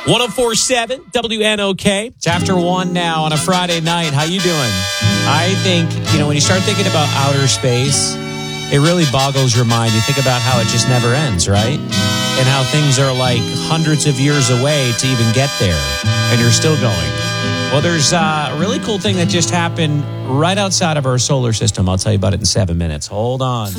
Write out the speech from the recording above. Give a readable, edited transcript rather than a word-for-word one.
1047 WNOK. It's after 1 now on a Friday night. How you doing? I think, when you start thinking about outer space, it really boggles your mind. You think about how it just never ends, right? And how things are like hundreds of years away to even get there. And you're still going. Well, there's a really cool thing that just happened right outside of our solar system. I'll tell you about it in 7 minutes. Hold on.